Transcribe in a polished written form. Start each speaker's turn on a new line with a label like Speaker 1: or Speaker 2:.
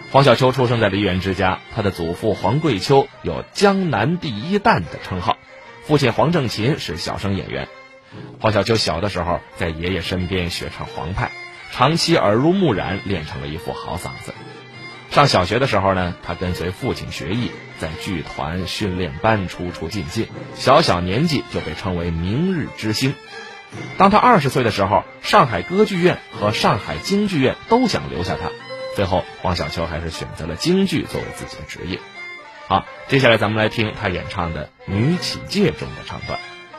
Speaker 1: 黄小秋出生在梨园之家，他的祖父黄桂秋有江南第一旦的称号，父亲黄正勤是小生演员。黄小秋小的时候在爷爷身边学唱黄派，长期耳濡目染，练成了一副好嗓子。上小学的时候呢，他跟随父亲学艺，在剧团训练班出进进，小年纪就被称为明日之星。当他20岁的时候，上海歌剧院和上海京剧院都想留下他，最后黄小秋还是选择了京剧作为自己的职业。好，接下来咱们来听他演唱的《女起介》中的唱段。